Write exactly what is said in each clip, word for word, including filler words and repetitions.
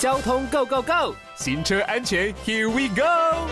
交通 Go Go Go， 新车安全 Here we go。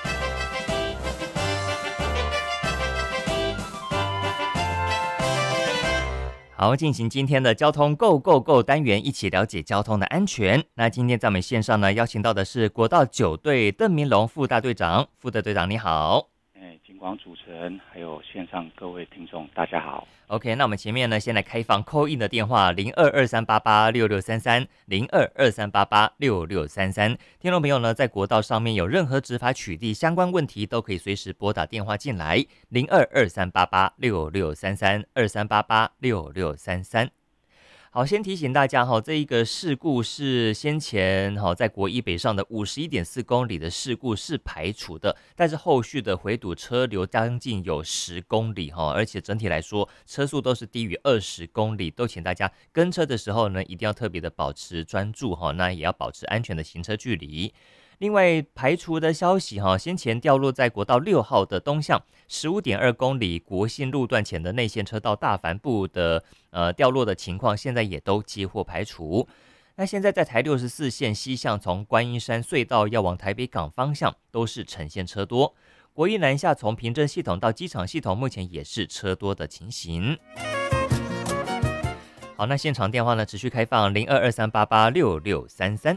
好，进行今天的交通 Go Go Go 单元，一起了解交通的安全。那今天在我们线上呢，邀请到的是国道九队邓明龙副大队长。副大队长你好。 哎，金光主持人，还有线上各位听众，大家好。 OK， 那我们前面呢，先来开放 call in 的电话零二二三八八六六三三零二二三八八六六三三。听众朋友呢，在国道上面有任何执法取缔相关问题，都可以随时拨打电话进来零二二三八八六六三三二三八八六六三三。好，先提醒大家哈，这一个事故是先前哈在国一北上的五十一点四公里的事故是排除的，但是后续的回堵车流将近有十公里哈，而且整体来说车速都是低于二十公里，都请大家跟车的时候呢，一定要特别的保持专注哈，那也要保持安全的行车距离。另外排除的消息哈，先前掉落在国道六号的东向十五点二公里国信路段前的内线车道大帆布的呃掉落的情况，现在也都接获排除。那现在在台六十四线西向从观音山隧道要往台北港方向都是呈现车多，国一南下从平镇系统到机场系统目前也是车多的情形。好，那现场电话呢持续开放零二二三八八六六三三。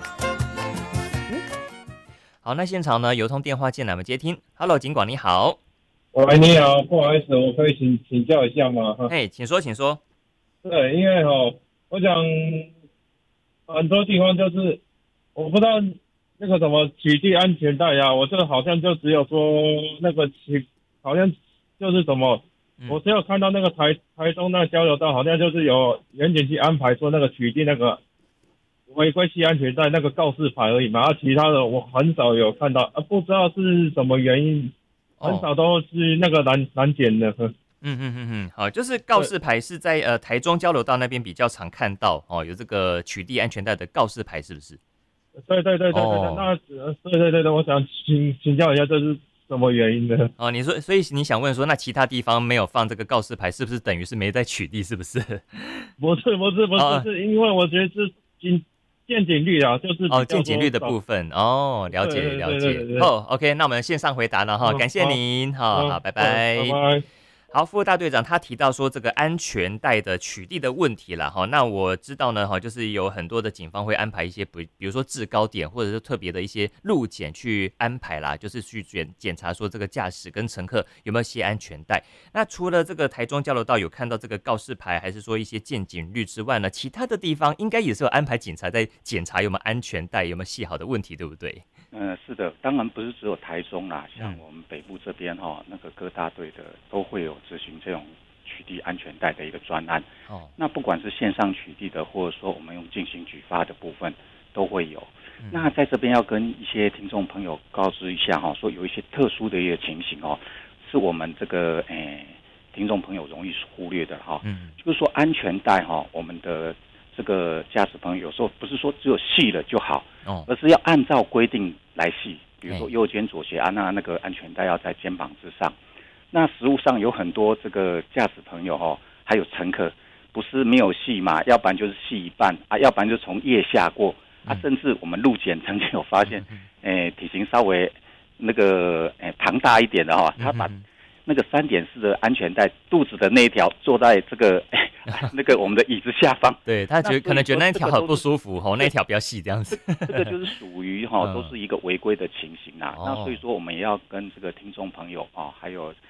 好，那现场呢有通电话进来，我们接听。Hello， 警广你好。 喂，你好，不好意思，我可以请请教一下吗？ 嘿，请说，请说。 对，因为哈，我想很多地方就是我不知道那个什么取缔安全带啊，我这好像就只有说那个取，好像就是什么，嗯、我只有看到那个台台中那个交流道，好像就是有远景去安排说那个取缔那个违规系安全带那个告示牌而已嘛，啊，其他的我很少有看到，啊，不知道是什么原因，很少都是那个拦拦检的。嗯嗯嗯嗯，好，就是告示牌是在呃台中交流道那边比较常看到哦，有这个取缔安全带的告示牌，是不是？ 对对对对对，哦、那对对对对，我想请请教一下，这是什么原因呢？ 哦，你说，所以你想问说，那其他地方没有放这个告示牌，是不是等于是没在取缔？是不是？ 不是不是不是，哦、是因为我觉得是今。见警率啊，就是哦，见警率的部分哦，了解了解。哦 ，OK， 那我们线上回答了哈，感谢您，好好，拜拜。 拜拜。 好，副大队长他提到说这个安全带的取缔的问题啦，哈，那我知道呢，哈，就是有很多的警方会安排一些，比比如说制高点或者是特别的一些路检去安排啦，就是去检检查说这个驾驶跟乘客有没有系安全带。那除了这个台中交流道有看到这个告示牌，还是说一些见警率之外呢，其他的地方应该也是有安排警察在检查有没有安全带，有没有系好的问题，对不对？ 嗯，是的，当然不是只有台中啦，像我们北部这边哈、哦，那个各大队的都会有执行这种取缔安全带的一个专案。哦，那不管是线上取缔的，或者说我们用进行举发的部分，都会有。嗯、那在这边要跟一些听众朋友告知一下哈、哦，说有一些特殊的一个情形哦，是我们这个诶听众朋友容易忽略的哈、哦。嗯，就是说安全带哈、哦，我们的这个驾驶朋友有时候不是说只有系了就好，哦，而是要按照规定来系。比如说右肩左斜啊，那那个安全带要在肩膀之上。那实务上有很多这个驾驶朋友哦，还有乘客，不是没有系嘛，要不然就是系一半啊，要不然就从腋下过啊，甚至我们路检曾经有发现，诶、欸，体型稍微那个诶庞、欸、大一点的哈、哦，他把那个三点四的安全带肚子的那一条坐在这个、欸、那个我们的椅子下方， 对他觉得可能觉得那一条很不舒服哈，那一条比较细这样子， 这个就是属于哈、哦、都是一个违规的情形啦。哦、那所以说我们也要跟这个听众朋友啊、哦，还有